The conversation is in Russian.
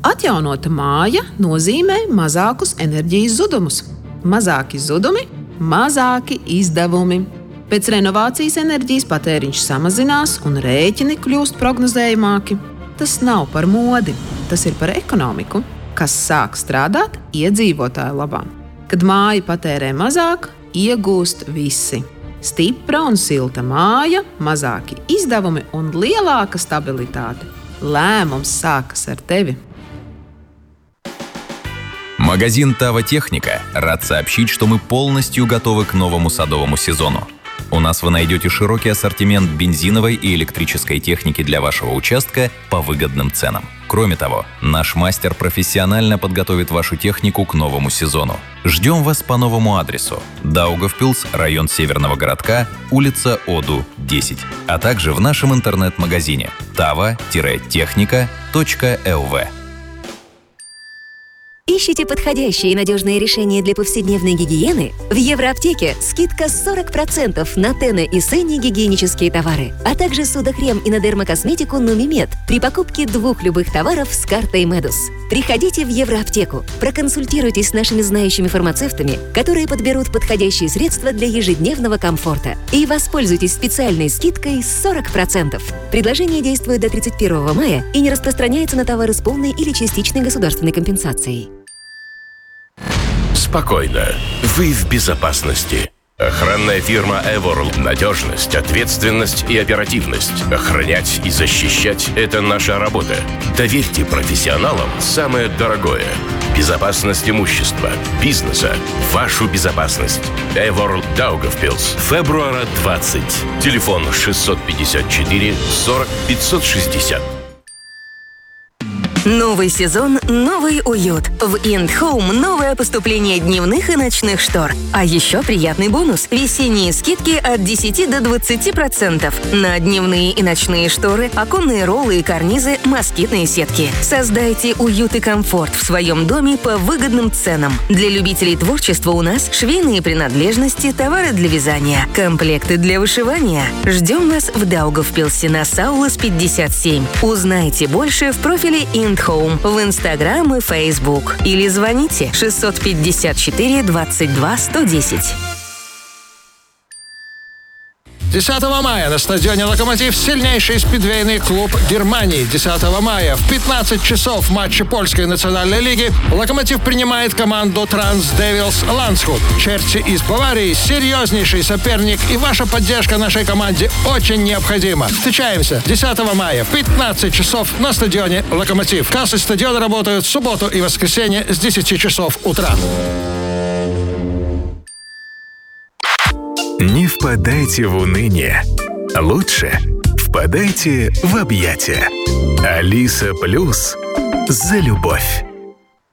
Atjaunota māja nozīmē mazākus enerģijas zudumus. Mazāki zudumi, mazāki izdevumi. Pēc renovācijas enerģijas patēriņš samazinās un rēķini kļūst prognozējamāki. Tas nav par modi, tas ir par ekonomiku, kas sāk strādāt iedzīvotāju labā. Kad māja patērē mazāk, iegūst visi. Stipra un silta māja, mazāki izdevumi un lielāka stabilitāte. Lēmums sākas ar tevi. Магазин «Тава Техника» рад сообщить, что мы полностью готовы к новому садовому сезону. У нас вы найдете широкий ассортимент бензиновой и электрической техники для вашего участка по выгодным ценам. Кроме того, наш мастер профессионально подготовит вашу технику к новому сезону. Ждем вас по новому адресу: Даугавпилс, район Северного городка, улица Оду, 10, а также в нашем интернет-магазине tava-техника.lv. Ищите подходящие и надежные решения для повседневной гигиены? В Евроаптеке скидка 40% на Тене и Сенни гигиенические товары, а также судохрем и на дермокосметику Нумимед при покупке 2 любых товаров с картой Медус. Приходите в Евроаптеку, проконсультируйтесь с нашими знающими фармацевтами, которые подберут подходящие средства для ежедневного комфорта, и воспользуйтесь специальной скидкой 40%. Предложение действует до 31 мая и не распространяется на товары с полной или частичной государственной компенсацией. Спокойно. Вы в безопасности. Охранная фирма Eworld. Надежность, ответственность и оперативность. Охранять и защищать – это наша работа. Доверьте профессионалам самое дорогое. Безопасность имущества, бизнеса, вашу безопасность. Eworld Daugavpils. Февруара 20. Телефон 654 40 560. Новый сезон, новый уют. В IndHome новое поступление дневных и ночных штор. А еще приятный бонус – весенние скидки от 10 до 20% на дневные и ночные шторы, оконные роллы и карнизы, москитные сетки. Создайте уют и комфорт в своем доме по выгодным ценам. Для любителей творчества у нас швейные принадлежности, товары для вязания, комплекты для вышивания. Ждем вас в Даугавпилсе на Саулас 57. Узнайте больше в профиле IndHome в Инстаграм и Фейсбук. Или звоните 654 22 110. 10 мая на стадионе «Локомотив» сильнейший спидвейный клуб Германии. 10 мая в 15 часов в матче польской национальной лиги «Локомотив» принимает команду Транс Девилс Ландсхут. Черти из Баварии – серьезнейший соперник, и ваша поддержка нашей команде очень необходима. Встречаемся 10 мая в 15 часов на стадионе «Локомотив». Кассы стадиона работают в субботу и воскресенье с 10 часов утра. Не впадайте в уныние. Лучше впадайте в объятия. Алиса Плюс за любовь.